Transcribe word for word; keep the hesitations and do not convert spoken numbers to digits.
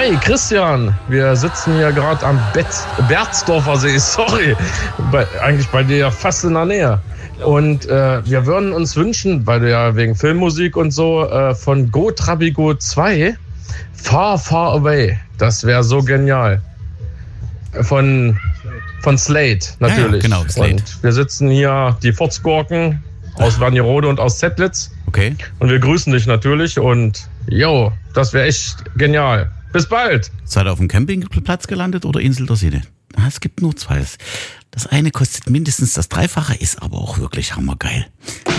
Hi Christian, wir sitzen hier gerade am Bet Berzdorfer See, sorry, bei, eigentlich bei dir fast in der Nähe. Und äh, wir würden uns wünschen, weil du ja wegen Filmmusik und so, äh, von Go Trabigo zwei, Far Far Away. Das wäre so genial. Von, von Slade natürlich. Ja, ja, genau, Slade. Und wir sitzen hier, die Furzgurken aus Wernigerode und aus Zettlitz. Okay. Und wir grüßen dich natürlich und jo, das wäre echt genial. Bis bald. Seid ihr auf dem Campingplatz gelandet oder Insel der Sinne? Ah, es gibt nur zwei. Das eine kostet mindestens das Dreifache, ist aber auch wirklich hammergeil.